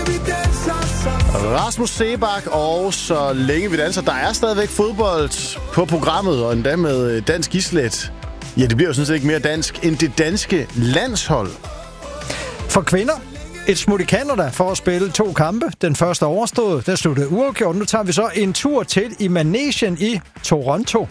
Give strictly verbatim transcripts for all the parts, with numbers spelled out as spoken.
Rasmus Seebach og Så længe vi danser. Der er stadigvæk fodbold på programmet, og endda med dansk islet. Ja, det bliver jo sådan set ikke mere dansk end det danske landshold. For kvinder, et smut i Canada for at spille to kampe. Den første overstået, der sluttede uafgjort. Nu tager vi så en tur til i Manegen i Toronto.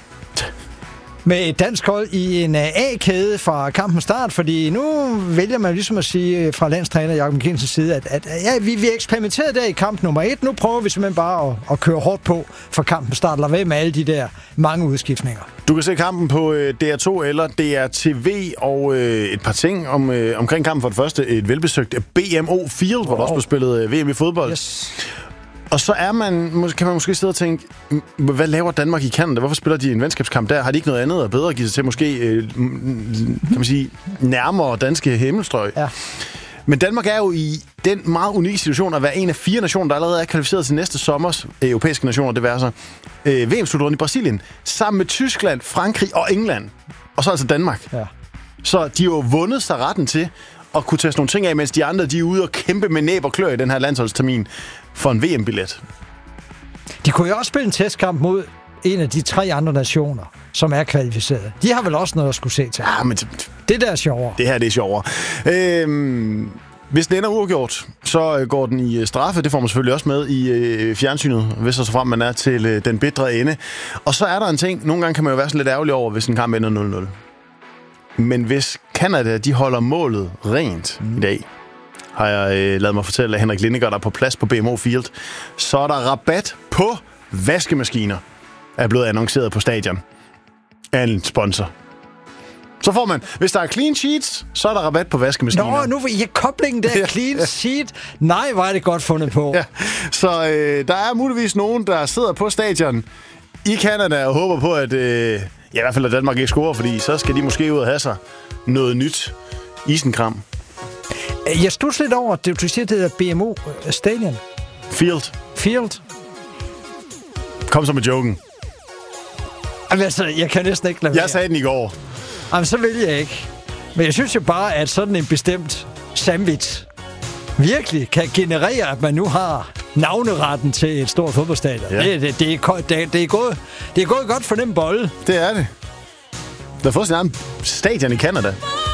Med et dansk hold i en A-kæde fra kampens start, fordi nu vælger man ligesom at sige fra landstræner Jakob Mikkelsens side, at, at ja, vi, vi eksperimenterede der i kamp nummer et. Nu prøver vi simpelthen bare at, at køre hårdt på for kampens start. Lad være med alle de der mange udskiftninger. Du kan se kampen på D R to eller D R T V, og øh, et par ting om, øh, omkring kampen. For det første et velbesøgt B M O Field, wow. Hvor der også blev spillet V M i fodbold. Yes. Og så er man, kan man måske sidde og tænke, hvad laver Danmark i Canada? Hvorfor spiller de en venskabskamp der? Har de ikke noget andet og bedre at give sig til måske øh, kan man sige, nærmere danske himmelstrøg? Ja. Men Danmark er jo i den meget unikke situation at være en af fire nationer, der allerede er kvalificeret til næste sommers europæiske nationer, det vil altså øh, V M-slutrunden i Brasilien, sammen med Tyskland, Frankrig og England. Og så altså Danmark. Ja. Så de har jo vundet sig retten til at kunne tage sådan nogle ting af, mens de andre de er ude og kæmpe med næb og klør i den her landsholdstermin for en V M-billet. De kunne jo også spille en testkamp mod en af de tre andre nationer, som er kvalificeret. De har vel også noget at skulle se til. Ja, men det der er sjovere. Det her det er sjovere. Øhm, hvis den ender uafgjort, så går den i straffe. Det får man selvfølgelig også med i øh, fjernsynet, hvis så frem man er til øh, den bitre ende. Og så er der en ting. Nogle gange kan man jo være sådan lidt ærgerlig over, hvis en kamp ender nul nul. Men hvis Canada, de holder målet rent mm. i dag, har jeg øh, ladet mig fortælle, at Henrik Lindegaard er på plads på B M O Field, så er der rabat på vaskemaskiner, er blevet annonceret på stadion af en sponsor. Så får man, hvis der er clean sheets, så er der rabat på vaskemaskiner. Nå, nu er koblingen der, clean sheet. Nej, hvor er det godt fundet på. Ja. Så øh, der er muligvis nogen, der sidder på stadion i Canada og håber på, at øh, ja, i hvert fald at Danmark ikke scorer, fordi så skal de måske ud og have sig noget nyt isenkram. Jeg studser lidt over, det du siger, det hedder B M O Stadion. Field. Field. Kom så med joken. Altså, jeg kan næsten ikke lade være. Jeg sagde den i går. Jamen, så vil jeg ikke. Men jeg synes jo bare, at sådan en bestemt sandwich virkelig kan generere, at man nu har navneretten til et stort fodboldstadion. Ja. Det, det, det, er, det, det, er gået, det er gået godt for den bolle. Det er det. Der har fået sin egen stadion i Canada.